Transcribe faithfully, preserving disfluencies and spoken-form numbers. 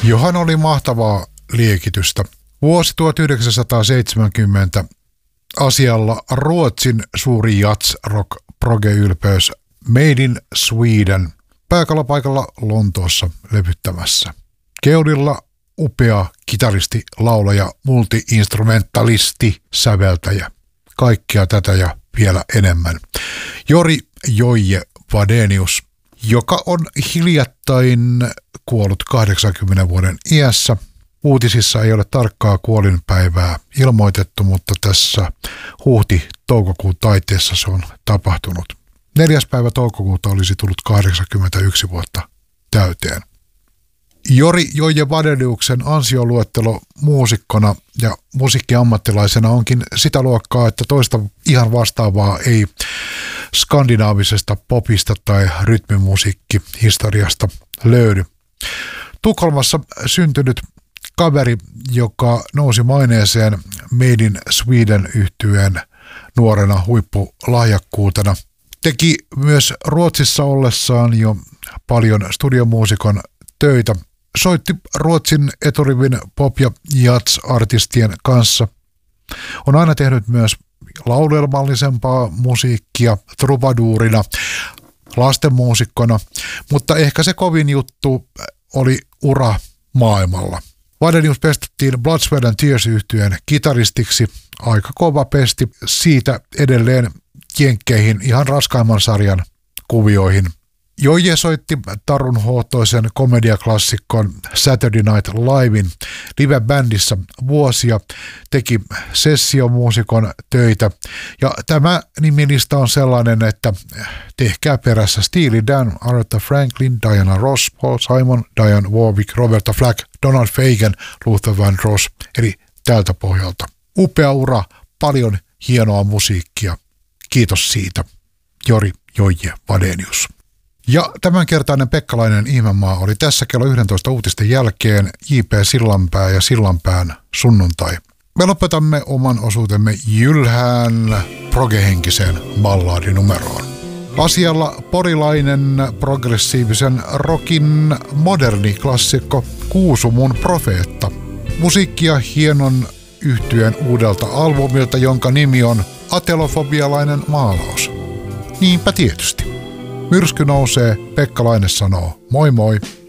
Johan oli mahtavaa liekitystä. Vuosi tuhatyhdeksänsataaseitsemänkymmentä asialla Ruotsin suuri jazz-rock-proge-ylpeys Made in Sweden pääkallpaikalla Lontoossa levyttämässä. Keulilla upea kitaristi, laulaja, multi-instrumentalisti, säveltäjä. Kaikkea tätä ja vielä enemmän. Jori Joije Wadenius, joka on hiljattain kuollut kahdeksankymmenen vuoden iässä. Uutisissa ei ole tarkkaa kuolinpäivää ilmoitettu, mutta tässä huhti-toukokuun taiteessa se on tapahtunut. Neljäs päivä toukokuuta olisi tullut kahdeksankymmentäyksi vuotta täyteen. Jori Joije Wadeniuksen ansioluettelo muusikkona ja musiikkiammattilaisena onkin sitä luokkaa, että toista ihan vastaavaa ei skandinaavisesta popista tai rytmimusiikkihistoriasta löydy. Tukholmassa syntynyt kaveri, joka nousi maineeseen Made in Sweden -yhtyeen nuorena huippulahjakkuutena, teki myös Ruotsissa ollessaan jo paljon studiomuusikon töitä. Soitti Ruotsin eturivin pop- ja jazz-artistien kanssa. On aina tehnyt myös laulelmallisempaa musiikkia trubaduurina, lastenmuusikkona, mutta ehkä se kovin juttu oli ura maailmalla. Wadenius pestettiin Blood, Sweat and Tears -yhtyeen kitaristiksi. Aika kova pesti siitä edelleen jenkkeihin ihan raskaimman sarjan kuvioihin. Joije soitti Tarun hohtoisen komediaklassikon Saturday Night Livein live-bändissä vuosia, teki sessiomuusikon töitä ja tämä nimilista on sellainen, että tehkää perässä Steely Dan, Aretha Franklin, Diana Ross, Paul Simon, Dionne Warwick, Roberta Flack, Donald Fagen, Luther Vandross, eli tältä pohjalta. Upea ura, paljon hienoa musiikkia. Kiitos siitä, Jori Joije Wadenius. Ja tämänkertainen Pekkalainen ihmemaa oli tässä kello yksitoista uutisten jälkeen J P Sillanpää ja Sillanpään sunnuntai. Me lopetamme oman osuutemme jylhään progehenkiseen ballaadinumeroon. Asialla porilainen progressiivisen rockin moderni klassikko Kuusumun profeetta. Musiikkia hienon yhtyeen uudelta albumilta, jonka nimi on Atelofobialainen maalaus. Niinpä tietysti. Myrsky nousee, Pekkalainen sanoo moi moi.